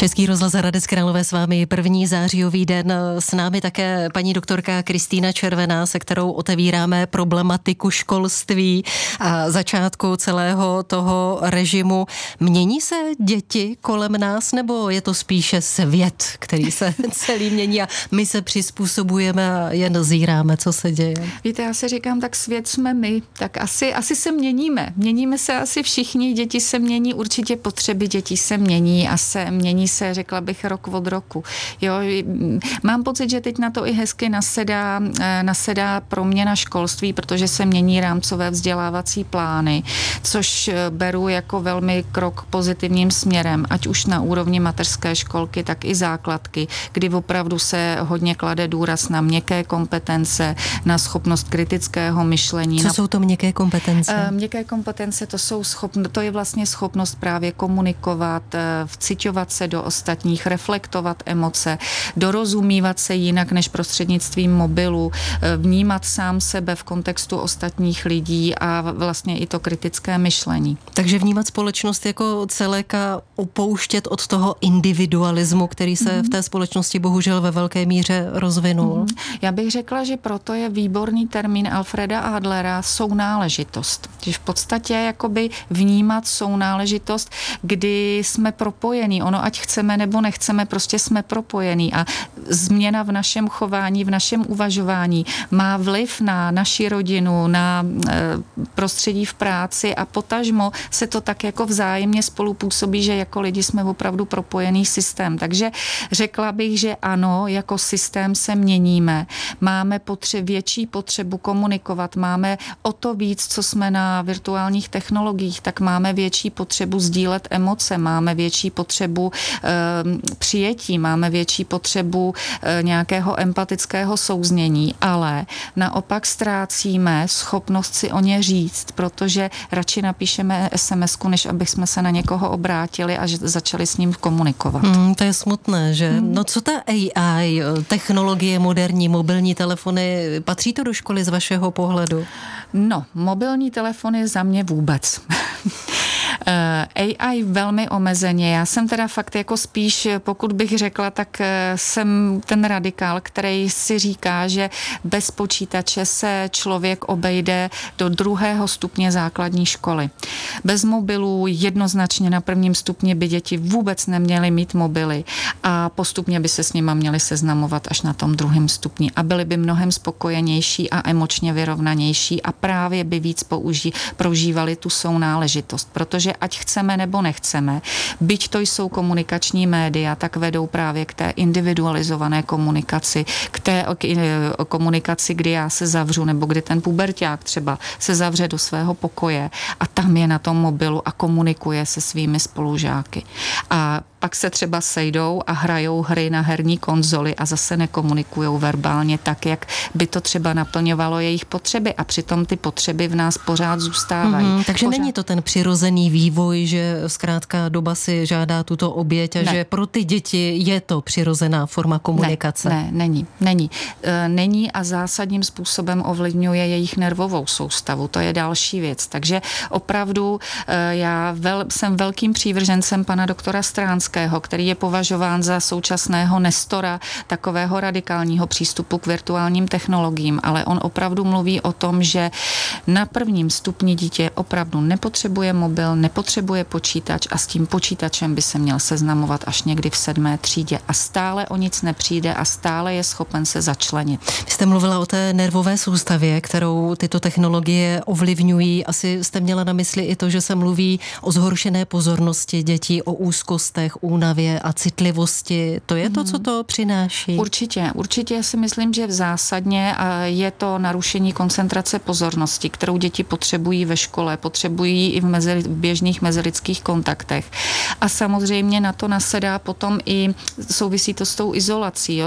Český rozhlas Hradec Králové s vámi 1. zářijový den. S námi také paní doktorka Kristýna Červená, se kterou otevíráme problematiku školství a začátku celého toho režimu. Mění se děti kolem nás, nebo je to spíše svět, který se celý mění a my se přizpůsobujeme a jen zíráme, co se děje? Víte, já si říkám, tak svět jsme my, tak asi se měníme. Měníme se asi všichni, děti se mění, určitě potřeby dětí se mění a mění se, řekla bych, rok od roku. Jo, mám pocit, že teď na to i hezky nasedá proměna školství, protože se mění rámcové vzdělávací plány, což beru jako velmi krok pozitivním směrem, ať už na úrovni mateřské školky, tak i základky, kdy opravdu se hodně klade důraz na měkké kompetence, na schopnost kritického myšlení. Co jsou to měkké kompetence? Měkké kompetence to je vlastně schopnost právě komunikovat, vciťovat se do ostatních, reflektovat emoce, dorozumívat se jinak než prostřednictvím mobilu, vnímat sám sebe v kontextu ostatních lidí a vlastně i to kritické myšlení. Takže vnímat společnost jako celek a opouštět od toho individualismu, který se v té společnosti bohužel ve velké míře rozvinul. Já bych řekla, že proto je výborný termín Alfreda Adlera sounáležitost. Že v podstatě jakoby vnímat sounáležitost, kdy jsme propojení. Ono, ať chceme nebo nechceme, prostě jsme propojení a změna v našem chování, v našem uvažování má vliv na naši rodinu, na prostředí v práci a potažmo se to tak jako vzájemně spolupůsobí, že jako lidi jsme opravdu propojený systém. Takže řekla bych, že ano, jako systém se měníme. Máme větší potřebu komunikovat, máme o to víc, co jsme na virtuálních technologiích, tak máme větší potřebu sdílet emoce, máme větší potřebu přijetí, máme větší potřebu nějakého empatického souznění, ale naopak ztrácíme schopnost si o ně říct, protože radši napíšeme SMS-ku, než abych jsme se na někoho obrátili a začali s ním komunikovat. To je smutné, že? No co ta AI, technologie moderní, mobilní telefony, patří to do školy z vašeho pohledu? No, mobilní telefony za mě vůbec. AI velmi omezeně. Já jsem teda fakt jako spíš, pokud bych řekla, tak jsem ten radikál, který si říká, že bez počítače se člověk obejde do 2. stupně základní školy. Bez mobilů jednoznačně na 1. stupni by děti vůbec neměly mít mobily a postupně by se s nima měly seznamovat až na tom 2. stupni a byly by mnohem spokojenější a emočně vyrovnanější a právě by víc prožívali tu sounáležitost, protože ať chceme nebo nechceme, byť to jsou komunikační média, tak vedou právě k té individualizované komunikaci, k té komunikaci, kdy já se zavřu, nebo kdy ten puberťák třeba se zavře do svého pokoje a tam je na tom mobilu a komunikuje se svými spolužáky. A pak se třeba sejdou a hrajou hry na herní konzoli a zase nekomunikujou verbálně tak, jak by to třeba naplňovalo jejich potřeby a přitom ty potřeby v nás pořád zůstávají. Takže není to ten přirozený vývoj, že zkrátka doba si žádá tuto oběť a že pro ty děti je to přirozená forma komunikace? Není a zásadním způsobem ovlivňuje jejich nervovou soustavu. To je další věc. Takže opravdu já jsem velkým přívržencem pana doktora Stránského, který je považován za současného nestora takového radikálního přístupu k virtuálním technologiím, ale on opravdu mluví o tom, že na 1. stupni dítě opravdu nepotřebuje mobil, nepotřebuje počítač a s tím počítačem by se měl seznamovat až někdy v 7. třídě a stále o nic nepřijde a stále je schopen se začlenit. Vy jste mluvila o té nervové soustavě, kterou tyto technologie ovlivňují. Asi jste měla na mysli i to, že se mluví o zhoršené pozornosti dětí, o úzkostech, únavě a citlivosti. To je to, co to přináší? Určitě si myslím, že zásadně je to narušení koncentrace pozornosti, kterou děti potřebují ve škole, potřebují i v běžných mezilidských kontaktech. A samozřejmě na to nasedá potom i souvisí to s tou izolací. Jo?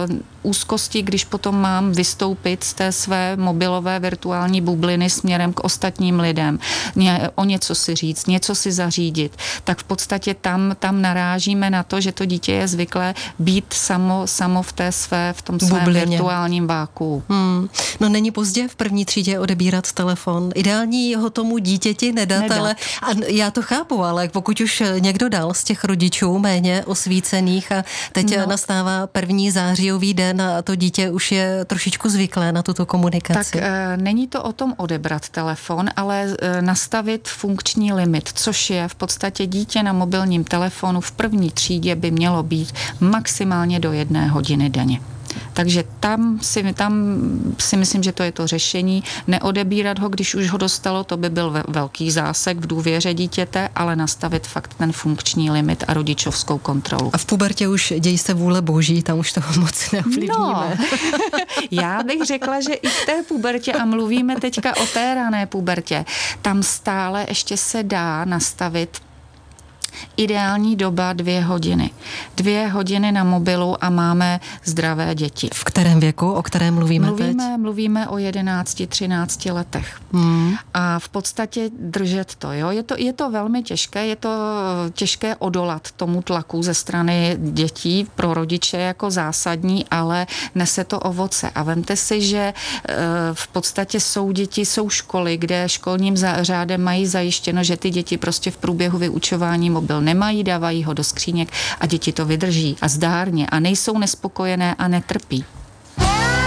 úzkosti, když potom mám vystoupit z té své mobilové virtuální bubliny směrem k ostatním lidem, o něco si říct, něco si zařídit, tak v podstatě tam narážíme na to, že to dítě je zvyklé být samo v tom svém virtuálním váku. No není pozdě v první třídě odebírat telefon. Ideální ho tomu dítěti nedat. Ale a já to chápu, ale pokud už někdo dal z těch rodičů méně osvícených a teď nastává 1. zářijový den a to dítě už je trošičku zvyklé na tuto komunikaci. Tak není to o tom odebrat telefon, ale nastavit funkční limit, což je v podstatě dítě na mobilním telefonu v 1. třídě by mělo být maximálně do 1 hodiny denně. Takže tam si myslím, že to je to řešení. Neodebírat ho, když už ho dostalo, to by byl velký zásek v důvěře dítěte, ale nastavit fakt ten funkční limit a rodičovskou kontrolu. A v pubertě už děj se vůle boží, tam už toho moc neovlivníme. No, já bych řekla, že i v té pubertě, a mluvíme teďka o té rané pubertě, tam stále ještě se dá nastavit ideální doba 2 hodiny. 2 hodiny na mobilu a máme zdravé děti. V kterém věku, o kterém mluvíme teď? Mluvíme o 11-13 letech. A v podstatě držet to. Jo? Je to velmi těžké, je to těžké odolat tomu tlaku ze strany dětí, pro rodiče jako zásadní, ale nese to ovoce. A vemte si, že v podstatě jsou školy, kde školním řádem mají zajištěno, že ty děti prostě v průběhu vyučování mobil nemají, dávají ho do skříněk a děti to vydrží a zdárně a nejsou nespokojené a netrpí.